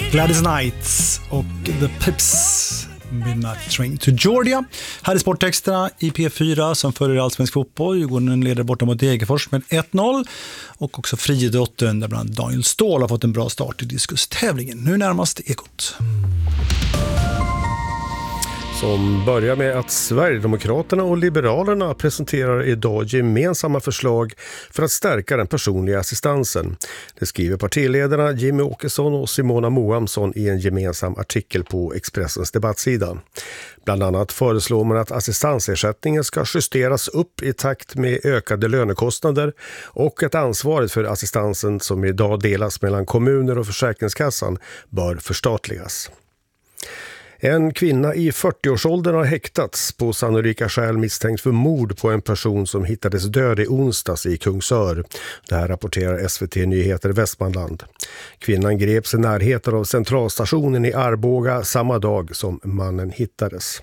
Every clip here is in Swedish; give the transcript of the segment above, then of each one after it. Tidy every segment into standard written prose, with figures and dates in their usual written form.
Gladys Knight och The Pips, Midnight Train to Georgia. Här är sporttexterna i P4 som följer allsvensk fotboll. Djurgården leder borta mot Degerfors med 1-0. Och också friidrotten där bland Daniel Ståhl har fått en bra start i diskustävlingen. Nu närmast Ekot. Som börjar med att Sverigedemokraterna och Liberalerna presenterar idag gemensamma förslag för att stärka den personliga assistansen. Det skriver partiledarna Jimmy Åkesson och Simona Moamsson i en gemensam artikel på Expressens debattsida. Bland annat föreslår man att assistansersättningen ska justeras upp i takt med ökade lönekostnader och att ansvaret för assistansen som idag delas mellan kommuner och Försäkringskassan bör förstatligas. En kvinna i 40-årsåldern har häktats på sannolika skäl misstänkt för mord på en person som hittades död i onsdags i Kungsör. Det här rapporterar SVT Nyheter Västmanland. Kvinnan greps i närheten av centralstationen i Arboga samma dag som mannen hittades.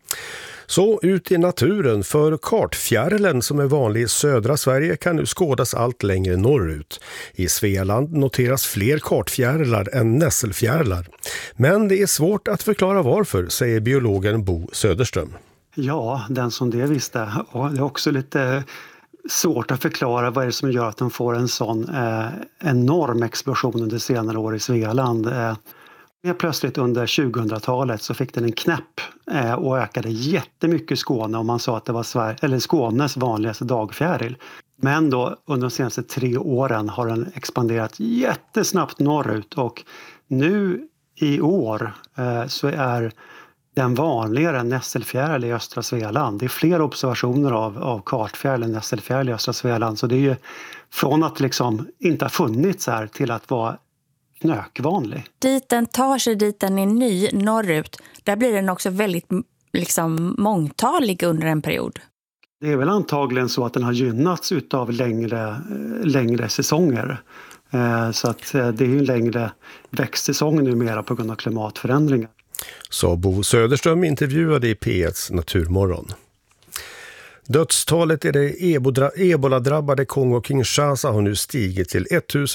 Så ut i naturen, för kartfjärilen som är vanlig i södra Sverige kan nu skådas allt längre norrut. I Svealand noteras fler kartfjärilar än nässelfjärilar. Men det är svårt att förklara varför, säger biologen Bo Söderström. Ja, den som det visste. Och det är också lite svårt att förklara vad det är som gör att de får en sån enorm explosion under senare år i Svealand. Plötsligt under 2000-talet så fick den en knäpp och ökade jättemycket i Skåne, och man sa att det var Skånes vanligaste dagfjäril. Men då under de senaste 3 åren har den expanderat jättesnabbt norrut, och nu i år så är den vanligare än nässelfjäril i östra Svealand. Det är fler observationer av kartfjäril än nässelfjäril i östra Svealand, så det är ju från att liksom inte ha funnits här till att vara knökvanlig. Dit den tar sig, dit den är ny norrut, där blir den också väldigt liksom mångtalig under en period. Det är väl antagligen så att den har gynnats utav längre säsonger. Så att det är ju en längre växtsäsong numera på grund av klimatförändringar. Så Bo Söderström intervjuade i P1s Naturmorgon. Dödstalet i det ebola-drabbade Kongo-Kinshasa har nu stigit till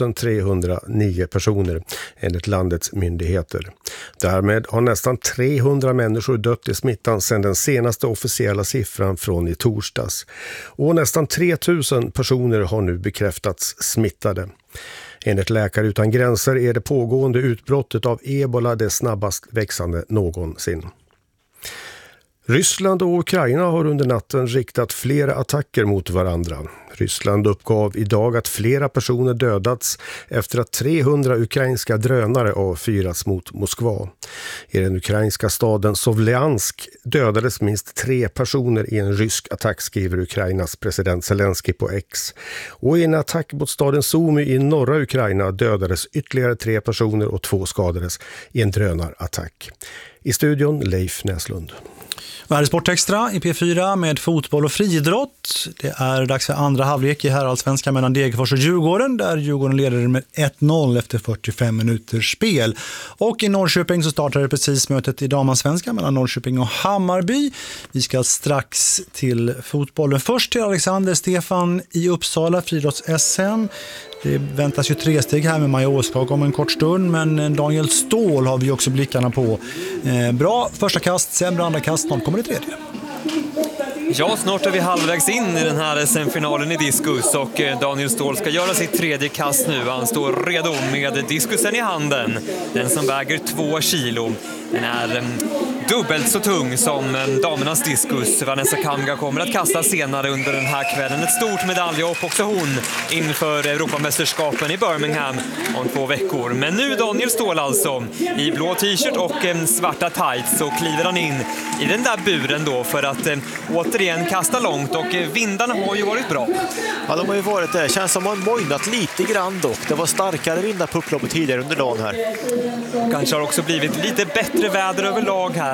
1309 personer enligt landets myndigheter. Därmed har nästan 300 människor dött i smittan sedan den senaste officiella siffran från i torsdags. Och nästan 3000 personer har nu bekräftats smittade. Enligt Läkare utan gränser är det pågående utbrottet av ebola det snabbast växande någonsin. Ryssland och Ukraina har under natten riktat flera attacker mot varandra. Ryssland uppgav idag att flera personer dödats efter att 300 ukrainska drönare avfyrats mot Moskva. I den ukrainska staden Sovliansk dödades minst 3 personer i en rysk attack, skriver Ukrainas president Zelensky på X. Och i en attack mot staden Sumy i norra Ukraina dödades ytterligare 3 personer och 2 skadades i en drönarattack. I studion Leif Näslund. Och här är Sportextra i P4 med fotboll och friidrott. Det är dags för andra halvlek i herrallsvenskan mellan Degerfors och Djurgården, där Djurgården leder med 1-0 efter 45 minuters spel. Och i Norrköping så startar precis mötet i damallsvenskan mellan Norrköping och Hammarby. Vi ska strax till fotbollen. Först till Alexander Stefan i Uppsala, friidrotts-SM. Det väntas ju 3 steg här med Maja Åskag om en kort stund, men Daniel Ståhl har vi också blickarna på. Bra första kast, sämre andra kast, snart kommer det tredje. Ja, snart är vi halvvägs in i den här SM-finalen i diskus, och Daniel Ståhl ska göra sitt tredje kast nu. Han står redo med diskusen i handen. Den som väger 2 kilo. Den är dubbelt så tung som damernas diskus. Vanessa Kamga kommer att kasta senare under den här kvällen. Ett stort medaljhopp också hon inför Europamästerskapen i Birmingham om 2 veckor. Men nu Daniel Ståhl alltså i blå t-shirt och svarta tights, så kliver han in i den där buren då för att återigen kasta långt, och vindarna har ju varit bra. Ja, de har ju varit det. Känns som man mojnat lite grann dock. Det var starkare vindar på upploppet tidigare under dagen här. Kanske har också blivit lite bättre väder överlag här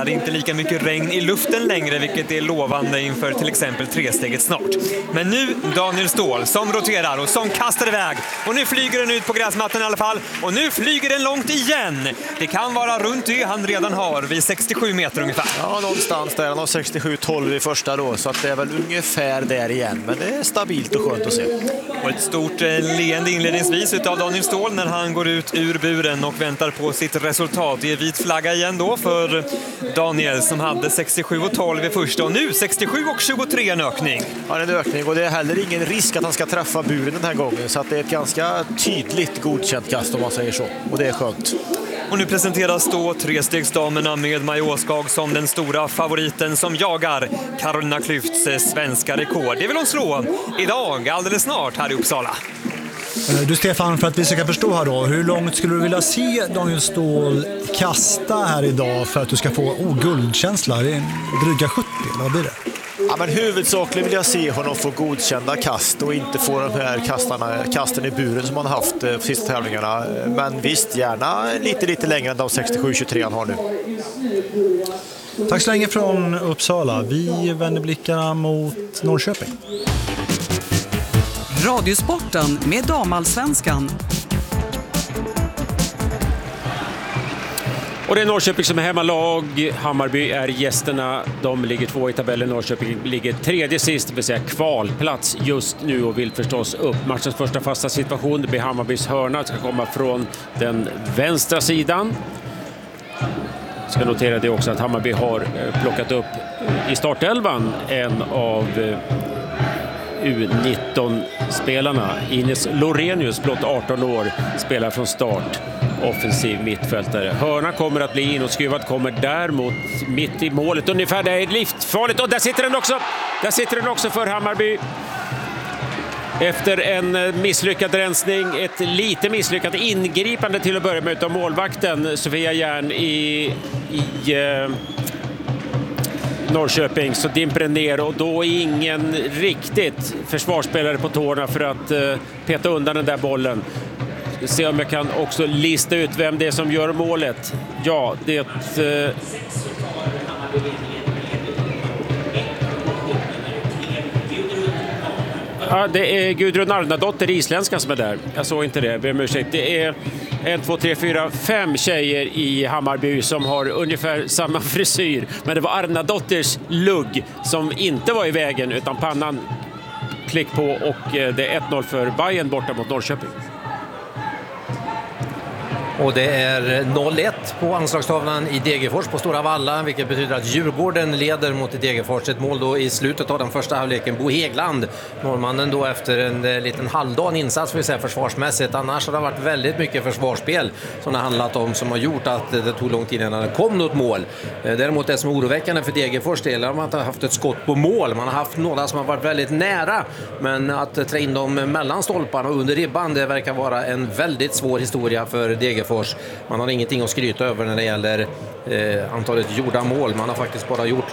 Det är inte lika mycket regn i luften längre, vilket är lovande inför till exempel tresteget snart. Men nu Daniel Ståhl som roterar och som kastar iväg. Och nu flyger den ut på gräsmattan i alla fall. Och nu flyger den långt igen. Det kan vara runt det han redan har vid 67 meter ungefär. Ja, någonstans där. Han har 67-12 i första då, så att det är väl ungefär där igen. Men det är stabilt och skönt att se. Och ett stort leende inledningsvis utav Daniel Ståhl när han går ut ur buren och väntar på sitt resultat. Det är vit flagga igen då för Daniel som hade 67-12 i första och nu 67-23 en ökning. Ja, en ökning och det är heller ingen risk att han ska träffa buren den här gången, så att det är ett ganska tydligt godkänt kast om man säger så, och det är skönt. Och nu presenteras då trestegsdamerna med Maja Åskag som den stora favoriten som jagar Carolina Klüfts svenska rekord. Det vill hon slå idag, alldeles snart här i Uppsala. Du Stefan, för att vi ska förstå här då, hur långt skulle du vilja se Daniel Ståhl kasta här idag för att du ska få guldkänsla? Det är dryga 70, eller vad blir det? Ja, men huvudsakligen vill jag se honom få godkända kast och inte få de här kasten i buren som han haft på sista tävlingarna. Men visst, gärna lite längre än de 67-23 han har nu. Tack så länge från Uppsala. Vi vänder blickarna mot Norrköping. Radiosporten med Damallsvenskan. Och det är Norrköping som är hemmalag. Hammarby är gästerna. De ligger 2 i tabellen. Norrköping ligger 3:e sist, det vill säga kvalplats just nu och vill förstås upp. Matchens första fasta situation, det blir Hammarbys hörna. Det ska komma från den vänstra sidan. Jag ska notera det också att Hammarby har plockat upp i startelvan en av U19-spelarna. Ines Lorenius, blott 18 år, spelar från start. Offensiv mittfältare. Hörna kommer att bli inåtskruvad, kommer däremot mitt i målet. Ungefär, det är livsfarligt. Och där sitter den också! Där sitter den också för Hammarby. Efter en misslyckad rensning, ett lite misslyckat ingripande till att börja med av målvakten Sofia Järn i Norrköping, så dimper den ner och då är ingen riktigt försvarsspelare på tårna för att peta undan den där bollen. Se om jag kan också lista ut vem det är som gör målet. Ja, det är Gudrun Arnadotter, isländska, som är där. Jag såg inte det, ber om ursäkt. Det är 1, 2, 3, 4, 5 tjejer i Hammarby som har ungefär samma frisyr. Men det var Arnadotters lugg som inte var i vägen, utan pannan klick på, och det är 1-0 för Bayern borta mot Norrköping. Och det är 0-1 på anslagstavlan i Degerfors på Stora Valla, vilket betyder att Djurgården leder mot Degerfors. Ett mål då i slutet av den första halvleken. Bo Hegland, norrmannen, då efter en liten halvdan insats, för att säga, försvarsmässigt. Annars har det varit väldigt mycket försvarsspel som det handlat om, som har gjort att det tog lång tid innan det kom något mål. Däremot det som är oroväckande för Degerfors del är att man inte har haft ett skott på mål. Man har haft några som har varit väldigt nära, men att trä in dem mellan stolparna och under ribban, det verkar vara en väldigt svår historia för Degerfors. Man har ingenting att skryta över när det gäller antalet gjorda mål. Man har faktiskt bara gjort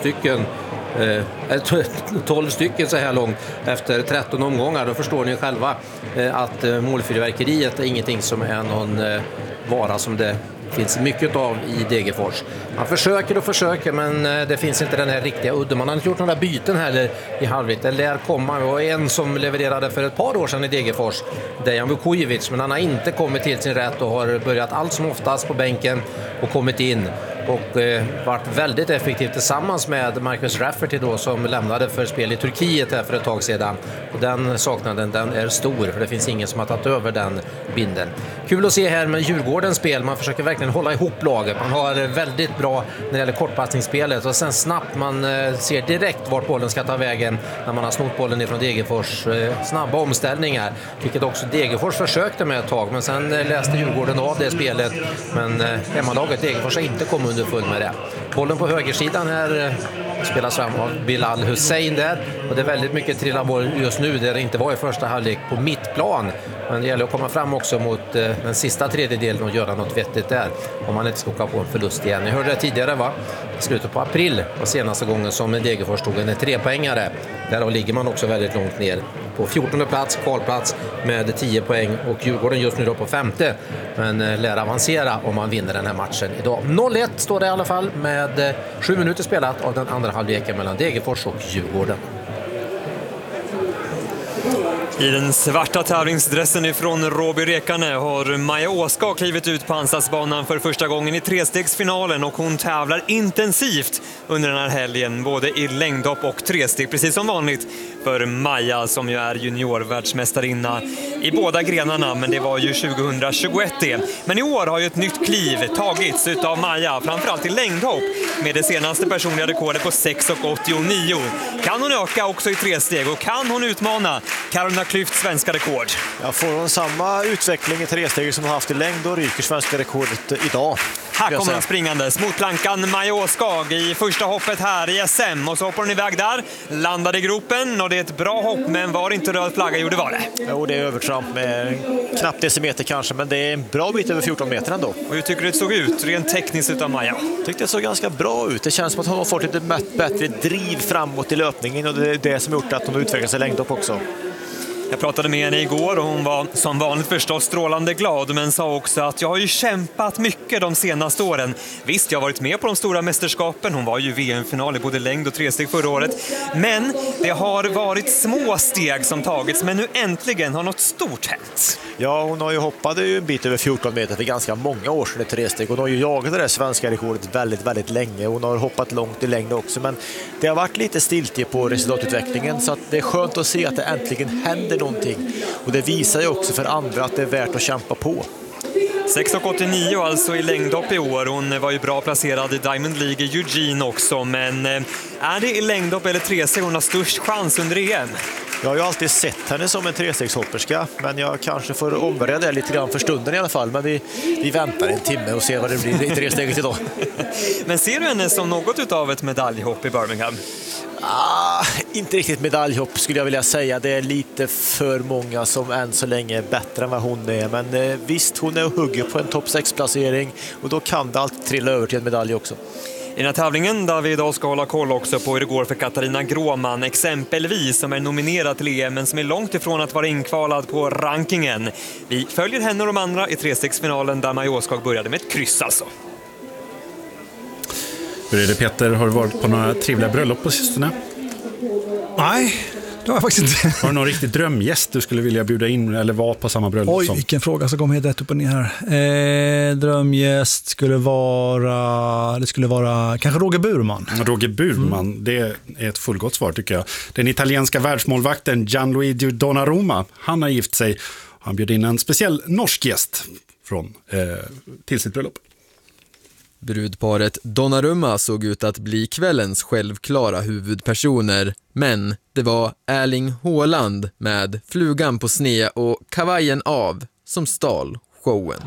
12 stycken så här långt efter 13 omgångar. Då förstår ni själva att målfyrverkeriet är ingenting som är någon vara som det finns mycket av i Degerfors. Man försöker, men det finns inte den här riktiga udden. Man har inte gjort några byten heller i halvlek. Det lär komma. Det var en som levererade för ett par år sedan i Degerfors, Dejan Vukojevic, men han har inte kommit till sin rätt och har börjat allt som oftast på bänken och kommit in och varit väldigt effektivt tillsammans med Marcus Rafferty då, som lämnade för spel i Turkiet här för ett tag sedan. Och den saknaden, den är stor, för det finns ingen som har tagit över den binden. Kul att se här med Djurgårdens spel. Man försöker verkligen hålla ihop laget. Man har väldigt bra när det gäller kortpassningsspelet, och sen snabbt man ser direkt vart bollen ska ta vägen när man har snott bollen ifrån Degerfors. Snabba omställningar, vilket också Degerfors försökte med ett tag, men sen läste Djurgården av det spelet. Men hemmalaget Degerfors har inte kommit underfull med det. Bollen på högersidan här spelas fram av Bilal Hussein där, och det är väldigt mycket trillaboll just nu där det inte var i första halvlek på mittplan. Men det gäller att komma fram också mot den sista tredjedelen och göra något vettigt där. om man inte ska åka på en förlust igen. Ni hörde det tidigare, va? I slutet på april var senaste gången som Degerfors tog en 3-poängare. Där ligger man också väldigt långt ner på 14:e plats, kvalplats med 10 poäng, och Djurgården just nu då på 5:e, men lär avancera om man vinner den här matchen idag. 0-1 står det i alla fall med 7 minuter spelat av den andra halvleken mellan Degerfors och Djurgården. I den svarta tävlingsdressen ifrån Råby Rekane har Maja Åskag klivit ut på Anslagsbanan för första gången i trestegsfinalen, och hon tävlar intensivt under den här helgen, både i längdhopp och tresteg, precis som vanligt för Maja som ju är juniorvärldsmästarinna i båda grenarna, men det var ju 2021 det. Men i år har ju ett nytt kliv tagits utav Maja, framförallt i längdhopp, med det senaste personliga rekordet på 6,89. Kan hon öka också i tresteg, och kan hon utmana Carolina Klüfts svenska rekord? Ja, får hon samma utveckling i tresteg som hon haft i längd, och ryker svenska rekordet idag. Här kommer hon springandes mot plankan, Maja Åskag i första hoppet här i SM, och så hoppar hon iväg där, landade i gropen, och det är ett bra hopp, men var inte röd flagga? Jo, det var det. Jo, det är övertramp med knappt decimeter kanske, men det är en bra bit över 14 meter ändå. Och hur tycker du det såg ut rent tekniskt utav Maja? Jag tyckte det såg ganska bra ut. Det känns som att hon har fått lite bättre driv framåt i löpningen, och det är det som gjort att hon utvecklar sig längd upp också. Jag pratade med henne igår och hon var som vanligt förstås strålande glad, men sa också att jag har ju kämpat mycket de senaste åren. Visst, jag har varit med på de stora mästerskapen. Hon var ju VM-final i både längd och tresteg förra året. Men det har varit små steg som tagits, men nu äntligen har något stort hänt. Ja, hon har ju hoppat en bit över 14 meter för ganska många år sedan i tresteg. Hon har ju jagat det där svenska rekordet väldigt, väldigt länge. Hon har hoppat långt i längd också, men det har varit lite stiltje på resultatutvecklingen, så att det är skönt att se att det äntligen händer någonting. Och det visar ju också för andra att det är värt att kämpa på. 6,89 alltså i längdhopp i år. Hon var ju bra placerad i Diamond League i Eugene också, men är det i längdhopp eller tresteg hon har störst chans under EM? Jag har ju alltid sett henne som en trestegshopperska, men jag kanske får omvärdera det lite grann för stunden i alla fall. Men vi väntar en timme och ser vad det blir i tresteget idag. Men ser du henne som något av ett medaljhopp i Birmingham? Inte riktigt medaljhopp skulle jag vilja säga. Det är lite för många som än så länge är bättre än vad hon är. Men visst, hon är och hugger på en topp 6-placering, och då kan det alltid trilla över till en medalj också. I den här tävlingen där vi idag ska hålla koll också på hur det går för Katarina Gråman exempelvis, som är nominerad till EM men som är långt ifrån att vara inkvalad på rankingen. Vi följer henne och de andra i trestegsfinalen där Maja Åskag började med ett kryss alltså. Hur är det, Peter? Har du varit på några trevliga bröllop på sistone? Nej, det har jag faktiskt inte. Har du någon riktig drömgäst du skulle vilja bjuda in eller vara på samma bröllop? Oj, vilken fråga som kommer helt rätt upp och ner här. Drömgäst skulle vara kanske Roger Burman. Roger Burman, det är ett fullgott svar tycker jag. Den italienska världsmålvakten Gianluigi Donnarumma, han har gift sig. Han bjöd in en speciell norsk gäst till sitt bröllop. Brudparet Donnarumma såg ut att bli kvällens självklara huvudpersoner, men det var Erling Haaland med flugan på sne och kavajen av som stal showen.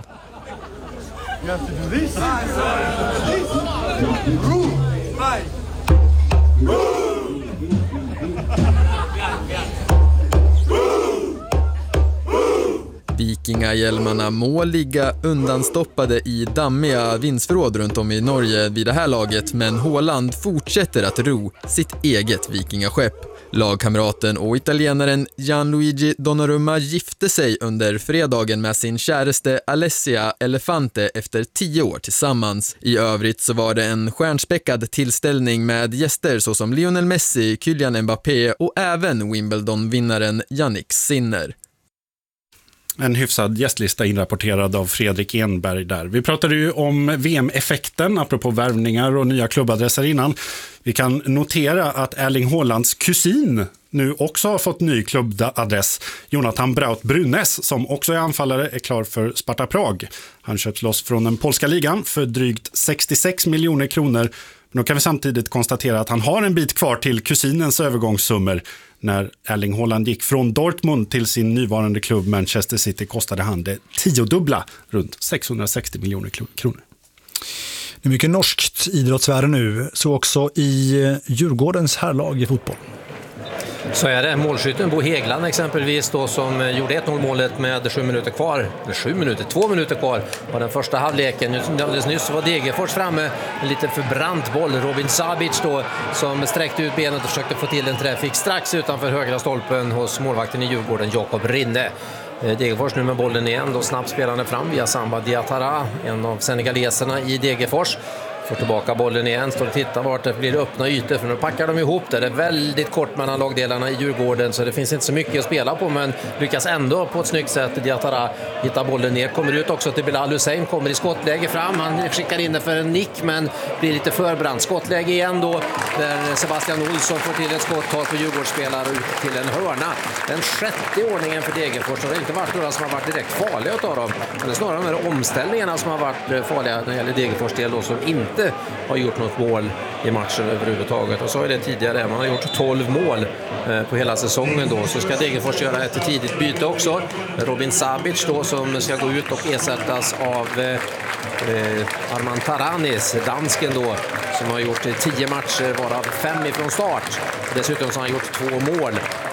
Vikingahjälmarna må ligga undanstoppade i dammiga vindsförråd runt om i Norge vid det här laget, men Haaland fortsätter att ro sitt eget vikingaskepp. Lagkamraten och italienaren Gianluigi Donnarumma gifte sig under fredagen med sin käraste Alessia Elefante efter 10 år tillsammans. I övrigt så var det en stjärnspäckad tillställning med gäster såsom Lionel Messi, Kylian Mbappé och även Wimbledon-vinnaren Jannik Sinner. En hyfsad gästlista inrapporterad av Fredrik Enberg där. Vi pratade ju om VM-effekten apropå värvningar och nya klubbadresser innan. Vi kan notera att Erling Haalands kusin nu också har fått ny klubbadress. Jonathan Braut Brunes, som också är anfallare, är klar för Sparta Prag. Han köps loss från den polska ligan för drygt 66 miljoner kronor. Men då kan vi samtidigt konstatera att han har en bit kvar till kusinens övergångssummor. När Erling Haaland gick från Dortmund till sin nuvarande klubb Manchester City kostade han det 10-dubbla, runt 660 miljoner kronor. Det är mycket norskt idrottsvärde nu, så också i Djurgårdens herrlag i fotboll. Så är det. Målskytten Bo Hegland exempelvis då, som gjorde 1-0-målet med 2 minuter kvar var den första halvleken. Nyss var Degerfors framme, en lite förbrant boll. Robin Sabic då, som sträckte ut benet och försökte få till en träff, fick strax utanför högra stolpen hos målvakten i Djurgården, Jakob Rinne. Degerfors nu med bollen igen, då snabbt spelande fram via Samba Diatara, en av senegaleserna i Degerfors. Får tillbaka bollen igen, står och tittar vart det blir öppna ytor, för nu packar de ihop det. Det är väldigt kort mellan lagdelarna i Djurgården, så det finns inte så mycket att spela på, men lyckas ändå på ett snyggt sätt. Diatara hittar bollen ner, kommer ut också till Bilal Hussein, kommer i skottläge fram, han skickar in det för en nick men blir lite förbrant. Skottläge igen då, där Sebastian Olsson får till ett skotthåll på Djurgårdsspelare ut till en hörna. Den 6:e ordningen för Degerfors, och det har inte varit några som har varit direkt farliga utav dem, men det är snarare de här omställningarna som har varit farliga när det gäller Degerfors del då, som inte har gjort något mål i matchen överhuvudtaget. Och så är det tidigare, man har gjort 12 mål på hela säsongen då. Så ska Degerfors göra ett tidigt byte också. Robin Sabic då, som ska gå ut och ersättas av Arman Taranis, dansken då, som har gjort 10 matcher varav 5 ifrån start. Dessutom så har han gjort 2 mål.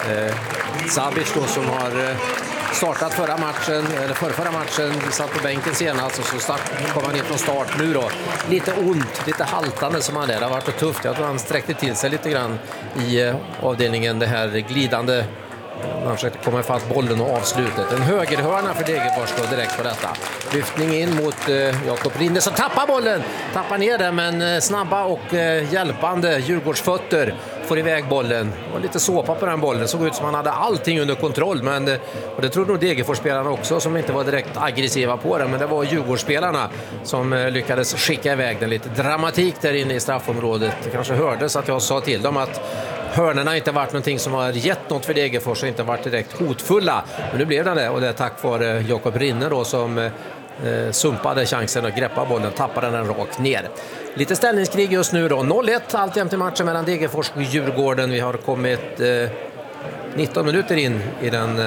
Sabic då, som har startat förra matchen, satt på bänken senast, och så kom han in från start nu då. Lite ont, lite haltande som han är. Det har varit tufft. Jag tror han sträckte till sig lite grann i avdelningen, det här glidande. Han försökte komma ifatt bollen och avslutet. En högerhörna för Degerfors då direkt på detta. Lyftning in mot Jakob Rinne, som tappar bollen. Tappar ner den, men snabba och hjälpande Djurgårdsfötter får iväg bollen. Det var lite såpa på den bollen. Det såg ut som han hade allting under kontroll. Och det trodde nog Degerfors-spelarna också, som inte var direkt aggressiva på den. Men det var Djurgårdsspelarna som lyckades skicka iväg den. Lite dramatik där inne i straffområdet. Det kanske hördes att jag sa till dem att hörnerna inte varit någonting som har gett något för Degerfors och inte varit direkt hotfulla. Men nu blev det, och det är tack vare Jakob Rinne då, som sumpade chansen att greppa bollen, tappade den rakt ner. Lite ställningskrig just nu då. 0-1 alltjämt i matchen mellan Degerfors och Djurgården. Vi har kommit 14 minuter in i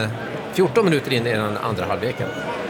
den andra halvleken.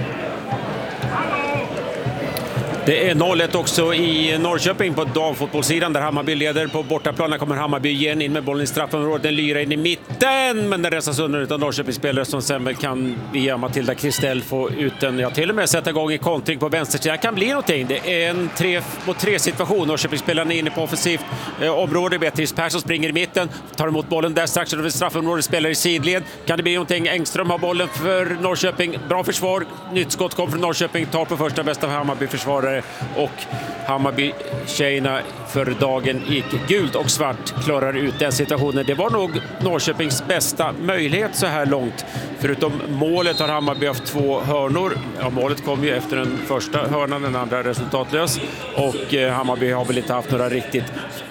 Det är 0-1 också i Norrköping på damfotbollssidan, där Hammarby leder. På bortaplanen kommer Hammarby igen in med bollen i straffområdet. Den lyrar in i mitten, men den resas under av Norrköpingsspelare som sen kan via Matilda Kristell få ut den. Ja, till och med sätta igång i kontring på vänstersidan. Kan bli någonting. Det är en 3-mot-3 situation. Norrköpingsspelarna är inne på offensivt område. Beatrice Persson springer i mitten, tar emot bollen där strax över straffområdet, spelar i sidled. Kan det bli någonting? Engström har bollen för Norrköping. Bra försvar. Nytt skott kom från Norrköping. Tar på första bästa Hammarby-försvarare. Och Hammarby-tjejerna för dagen gick gult och svart, klarar ut den situationen. Det var nog Norrköpings bästa möjlighet så här långt. Förutom målet har Hammarby haft 2 hörnor. Ja, målet kom ju efter den första hörnan, den andra resultatlös. Och Hammarby har väl inte haft några riktigt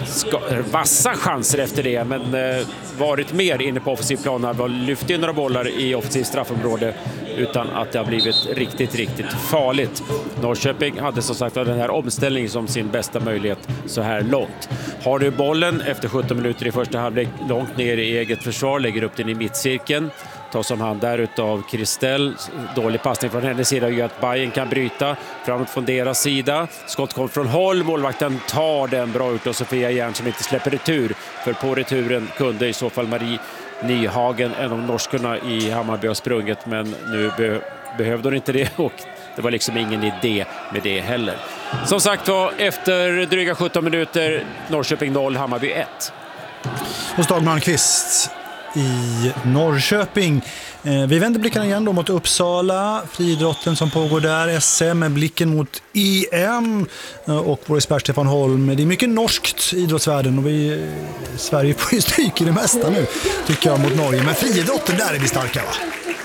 vassa chanser efter det, men varit mer inne på offensiv plan. Har lyft in några bollar i offensiv straffområde utan att det har blivit riktigt farligt. Norrköping hade som sagt den här omställningen som sin bästa möjlighet så här långt. Har du bollen efter 17 minuter i första halvlek långt ner i eget försvar, lägger upp den i mittcirkeln. Tas om hand där utav Kristell. Dålig passning från hennes sida gör att Bayern kan bryta framåt från deras sida. Skott kom från håll. Målvakten tar den bra ut, och Sofia Järn som inte släpper retur. För på returen kunde i så fall Marie Nyhagen, en av norskorna i Hammarby, har sprungit, men nu behövde hon inte det, och det var liksom ingen idé med det heller. Som sagt var, efter dryga 17 minuter, Norrköping 0, Hammarby 1. Hos Dag Malmqvist i Norrköping. Vi vänder blickarna igen då mot Uppsala, friidrotten som pågår där, SM med blicken mot EM och vår expert Stefan Holm. Det är mycket norskt i idrottsvärlden, och Sverige får ju stryk i det mesta nu, tycker jag, mot Norge. Men friidrotten, där är vi starka, va?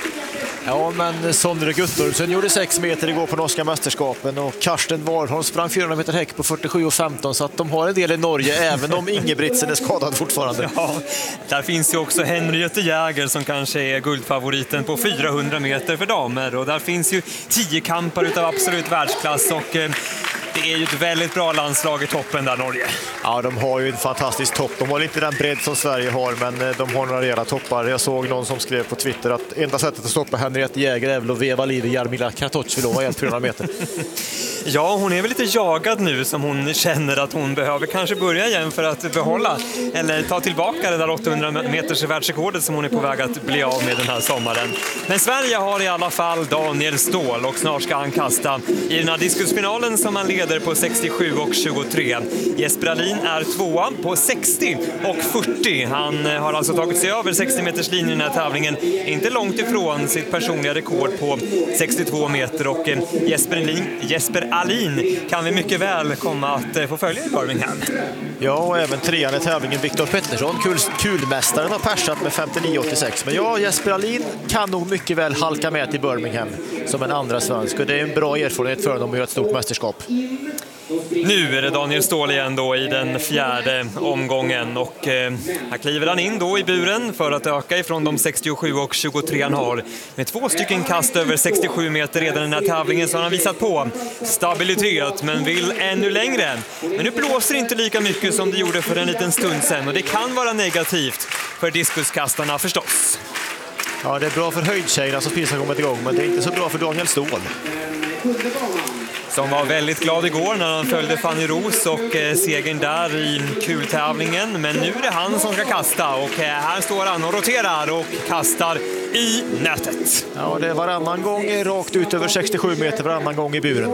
Ja, men Sondre Guttormsen gjorde 6 meter igår på norska mästerskapen, och Karsten Warholm sprang 400 meter häck på 47,15, så att de har en del i Norge, även om Ingebritsen är skadad fortfarande. Ja, där finns ju också Henriette Jäger som kanske är guldfavoriten på 400 meter för damer, och där finns ju 10 kampar utav absolut världsklass, och det är ju ett väldigt bra landslag i toppen där, Norge. Ja, de har ju en fantastisk topp. De har inte den bredd som Sverige har, men de har några rejäla toppar. Jag såg någon som skrev på Twitter att enda sättet att stoppa Henriette Jäger är väl att veva liv i Jarmila Kratochvilova i 400 meter. Ja, hon är väl lite jagad nu som hon känner att hon behöver kanske börja igen för att behålla eller ta tillbaka det där 800 meters världsrekordet som hon är på väg att bli av med den här sommaren. Men Sverige har i alla fall Daniel Ståhl och snart ska han kasta i den här diskusfinalen som han leder på 67 och 23. Jesper Alin är tvåa på 60 och 40. Han har alltså tagit sig över 60 meters linjen i den här tävlingen, inte långt ifrån sitt personliga rekord på 62 meter, och Jesper Alin kan vi mycket väl komma att få följa i Birmingham. Ja, och även trean i tävlingen Viktor Pettersson, kulmästaren, har persat med 59,86. Men ja, Jesper Alin kan nog mycket väl halka med till Birmingham som en andra svensk, och det är en bra erfarenhet för dem att göra ett stort mästerskap. Nu är det Daniel Ståhl igen då i den fjärde omgången, och här kliver han in då i buren för att öka ifrån de 67 och 23 han har. Med 2 stycken kast över 67 meter redan i den här tävlingen så har han visat på stabilitet, men vill ännu längre. Men nu blåser det inte lika mycket som det gjorde för en liten stund sedan, och det kan vara negativt för diskuskastarna förstås. Ja, det är bra för höjdtjejerna som precis har kommit igång, men det är inte så bra för Daniel Ståhl. Som var väldigt glad igår när han följde Fanny Ros och segern där i kultävlingen. Men nu är det han som ska kasta, och här står han och roterar och kastar i nätet. Ja, det är varannan gång rakt ut över 67 meter, varannan gång i buren.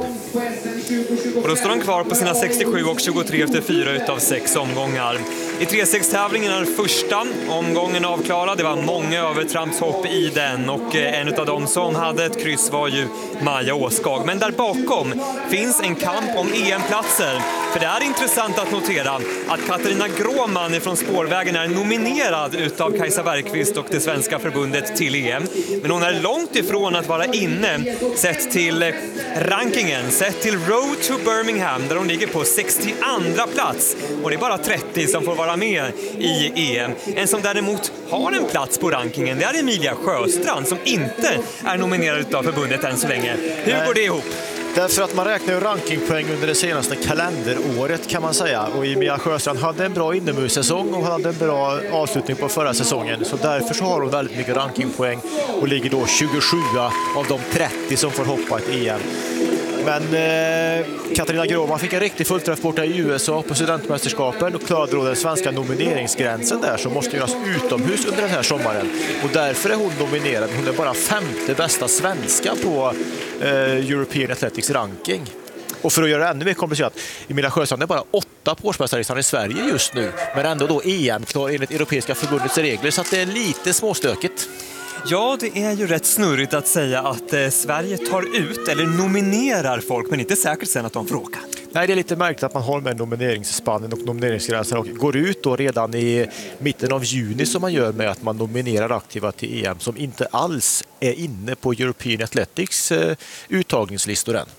Och då står han kvar på sina 67 och 23 efter 4 utav 6 omgångar. I 3-6-tävlingen är första omgången avklarad. Det var många övertrampshopp i den, och en av dem som hade ett kryss var ju Maja Åskag. Men där bakom finns en kamp om EM-platser. För det är intressant att notera att Katarina Gråman från Spårvägen är nominerad utav Kajsa Bergqvist och det svenska förbundet till EM. Men hon är långt ifrån att vara inne sett till rankingen, sett till Road to Birmingham, där hon ligger på 62:a plats. Och det är bara 30 som får vara med i EM. En som däremot har en plats på rankingen, det är Emilia Sjöstrand, som inte är nominerad av förbundet än så länge. Hur går det ihop? Därför att man räknar ju rankingpoäng under det senaste kalenderåret, kan man säga. Och Emilia Sjöstrand hade en bra inomhussäsong och hade en bra avslutning på förra säsongen. Så därför så har hon väldigt mycket rankingpoäng och ligger då 27 av de 30 som får hoppa ett EM. Men Katarina Gråman fick en riktig fullträff borta i USA på studentmästerskapen och klarade då den svenska nomineringsgränsen där, som måste göras utomhus under den här sommaren. Och därför är hon nominerad. Hon är bara 5:e bästa svenska på European Athletics ranking. Och för att göra det ännu mer komplicerat, Emilia Sjöstrand är bara 8 på årsmästarlistan i Sverige just nu, men ändå då EM-klar enligt Europeiska förbundets regler, så att det är lite småstökigt. Ja, det är ju rätt snurrigt att säga att Sverige tar ut eller nominerar folk, men inte säkert sen att de får åka. Nej, det är lite märkligt att man har med nomineringsspannen och nomineringsgränsen och går ut då redan i mitten av juni, som man gör med att man nominerar aktiva till EM som inte alls är inne på European Athletics uttagningslistor än.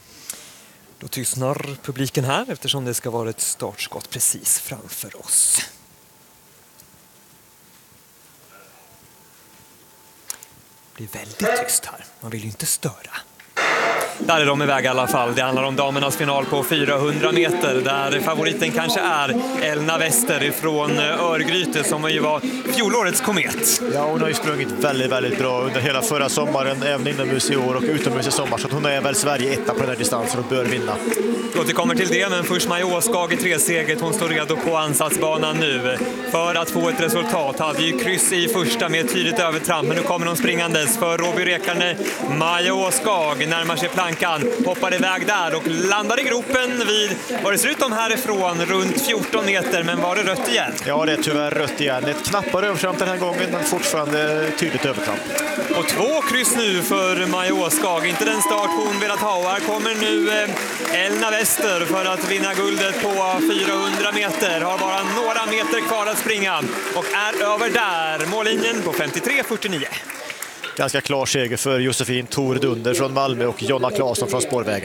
Då tystnar publiken här eftersom det ska vara ett startskott precis framför oss. Det blir väldigt tyst här. Man vill ju inte störa. Där är de iväg i alla fall. Det handlar om damernas final på 400 meter där favoriten kanske är Elna Wester från Örgryte, som ju var fjolårets komet. Ja, hon har ju sprungit väldigt, väldigt bra under hela förra sommaren, även inomhus i år och utomhus i sommar, så att hon är väl Sverige etta på den här distansen och bör vinna. Vi återkommer till det, men först Maja Åskag i 3-seget. Hon står redo på ansatsbanan nu för att få ett resultat. Hade ju kryss i första med ett tydligt övertramp, men nu kommer hon springandes för Roby Rekarne. Maja Åskag närmar sig plankan, hoppar iväg där och landar i gropen vid, vad det ser ut om härifrån, runt 14 meter, men var det rött igen? Ja, det är tyvärr rött igen. Ett knappare övertramp den här gången, men fortfarande tydligt övertramp. Och 2 kryss nu för Maja Åskag, inte den start hon velat ha. Här kommer nu Elna Wester för att vinna guldet på 400 meter. Har bara några meter kvar att springa och är över där. Mållinjen på 53,49. Ganska klar seger för Josefin Thor Dunder från Malmö och Jonna Claesson från Spårvägen.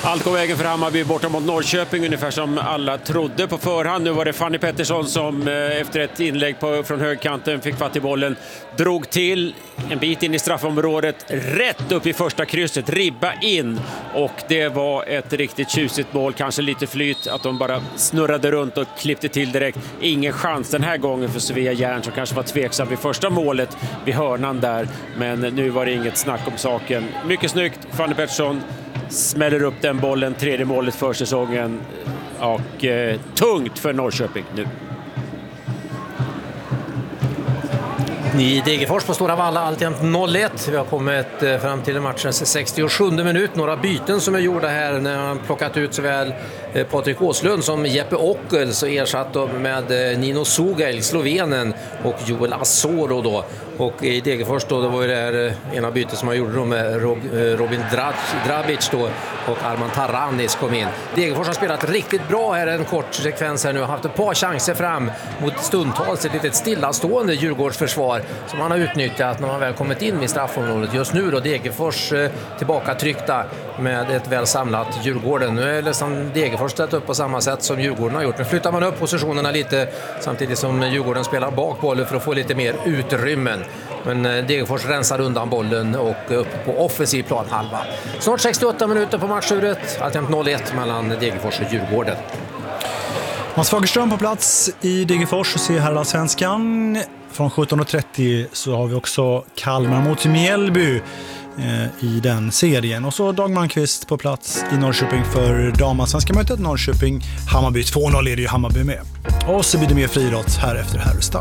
Allt går vägen för Hammarby borta mot Norrköping, ungefär som alla trodde på förhand. Nu var det Fanny Pettersson som efter ett inlägg från högkanten fick fatt i bollen, drog till en bit in i straffområdet, rätt upp i första krysset, ribba in, och det var ett riktigt tjusigt mål. Kanske lite flyt att de bara snurrade runt och klippte till direkt. Ingen chans den här gången för Svea Järn, som kanske var tveksam vid första målet vid hörnan där, men nu var det inget snack om saken. Mycket snyggt, Fanny Pettersson smäller upp den bollen, tredje målet för säsongen, och tungt för Norrköping nu. I Degerfors på Stora Valla, alltjämt 0-1. Vi har kommit fram till matchens 67 minut. Några byten som är gjorda här när man plockat ut såväl Patrik Åslund som Jeppe Ockel, så ersatt med Nino Sugail, Slovenen, och Joel Asoro då. Och i Degerfors då var det här ena bytet som man gjorde då med Robin Drabic då, och Arman Taranis kom in. Degerfors har spelat riktigt bra här, en kort sekvens här nu, har haft ett par chanser fram mot stundtals ett litet stillastående Djurgårdsförsvar som man har utnyttjat när man väl kommit in i straffområdet. Just nu då Degerfors tillbaka tryckta med ett väl samlat Djurgården. Nu är nästan Degerfors ställt upp på samma sätt som Djurgården har gjort. Nu flyttar man upp positionerna lite samtidigt som Djurgården spelar bak bollen för att få lite mer utrymmen. Men Degerfors rensar undan bollen och upp på offensiv planhalva. Snart 68 minuter på matchuret. Alltjämt 0-1 mellan Degerfors och Djurgården. Hans Fagerström på plats i Degerfors och ser här Allsvenskan. Från 17.30 så har vi också Kalmar mot Mjällby i den serien. Och så Dag Malmqvist på plats i Norrköping för damallsvenska mötet. Norrköping-Hammarby 2-0 är det ju Hammarby med. Och så blir det mer friidrott här efter Härrestad.